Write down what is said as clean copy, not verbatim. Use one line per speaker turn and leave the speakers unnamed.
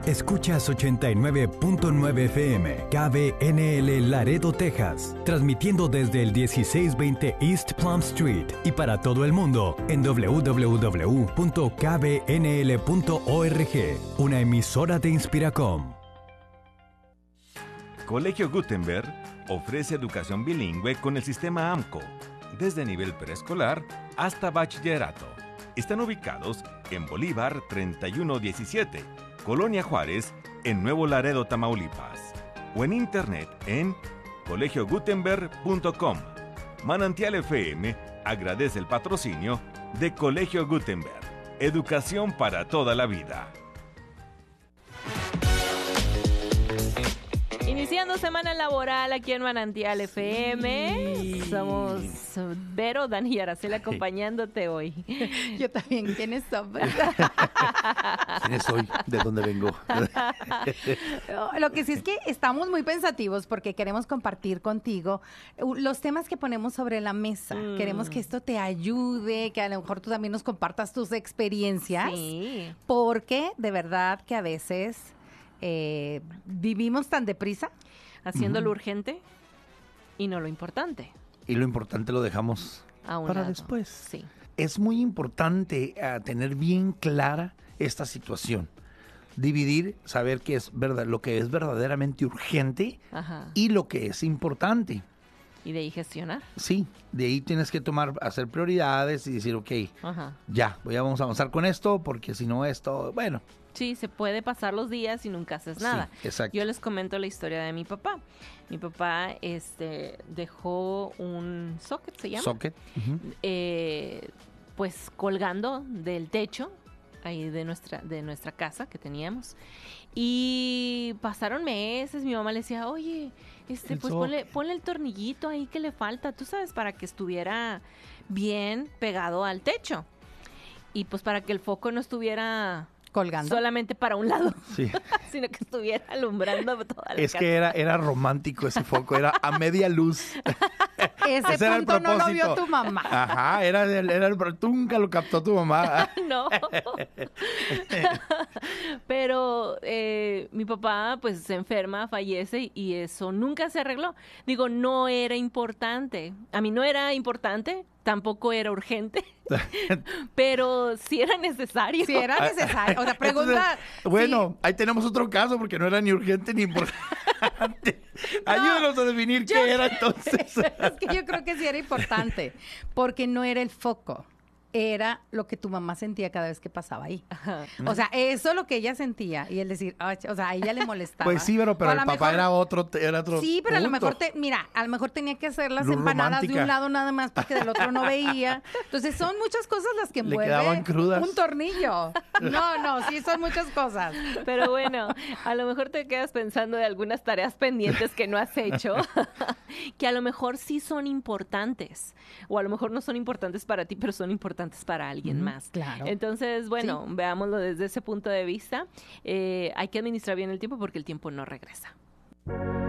Escuchas 89.9 FM, KBNL Laredo, Texas, transmitiendo desde el 1620 East Plum Street y para todo el mundo en www.kbnl.org, una emisora de Inspiracom.
Colegio Gutenberg ofrece educación bilingüe con el sistema AMCO, desde nivel preescolar hasta bachillerato. Están ubicados en Bolívar 3117, Colonia Juárez, en Nuevo Laredo, Tamaulipas, o en internet en colegiogutenberg.com. Manantial FM agradece el patrocinio de Colegio Gutenberg. Educación para toda la vida.
Iniciando semana laboral aquí en Manantial FM. Sí. Somos Vero, Dani y Araceli acompañándote hoy.
Yo también. ¿Quiénes son?
¿Quién soy? ¿De dónde vengo?
Lo que sí es que estamos muy pensativos porque queremos compartir contigo los temas que ponemos sobre la mesa. Queremos que esto te ayude, que a lo mejor tú también nos compartas tus experiencias. Sí. Porque de verdad que a veces vivimos tan deprisa.
Haciendo lo urgente y no lo importante.
Y lo importante lo dejamos para después.
Sí.
Es muy importante tener bien clara esta situación. Dividir, saber qué es verdad, lo que es verdaderamente urgente. Ajá. Y lo que es importante.
¿Y de ahí gestionar?
Sí, de ahí tienes que hacer prioridades y decir, ok, ya, vamos a avanzar con esto, porque si no esto, bueno.
Sí, se puede pasar los días y nunca haces nada.
Sí, exacto.
Yo les comento la historia de mi papá. Mi papá dejó un socket, ¿se llama?
Socket. Uh-huh.
Pues colgando del techo ahí de nuestra casa que teníamos. Y pasaron meses, mi mamá le decía, oye, pues ponle el tornillito ahí que le falta, tú sabes, para que estuviera bien pegado al techo. Y pues para que el foco no estuviera
colgando
solamente para un lado,
sí.
sino que estuviera alumbrando toda la casa.
Que era romántico ese foco, era a media luz.
Ese punto no lo vio tu mamá.
Ajá, tú nunca lo captó tu mamá.
No. Pero mi papá pues se enferma, fallece y eso nunca se arregló. Digo, no era importante. A mí no era importante, tampoco era urgente, pero sí era necesario.
Sí era necesario. O sea, pregunta.
Bueno,
sí.
Ahí tenemos otro caso porque no era ni urgente ni importante. Ayúdanos a definir qué era entonces.
Es que yo creo que sí era importante, porque no era el foco. Era lo que tu mamá sentía cada vez que pasaba ahí. Ajá. O sea, eso es lo que ella sentía. Y el decir, o sea, a ella le molestaba.
Pues sí, pero el papá mejor, era otro. Sí,
pero a lo mejor a lo mejor tenía que hacer las empanadas romántica. De un lado nada más porque del otro no veía. Entonces son muchas cosas las que envuelven un tornillo. No, sí son muchas cosas.
Pero bueno, a lo mejor te quedas pensando de algunas tareas pendientes que no has hecho, que a lo mejor sí son importantes. O a lo mejor no son importantes para ti, pero son importantes para alguien más.
Claro.
Entonces, bueno, veámoslo desde ese punto de vista. Hay que administrar bien el tiempo porque el tiempo no regresa.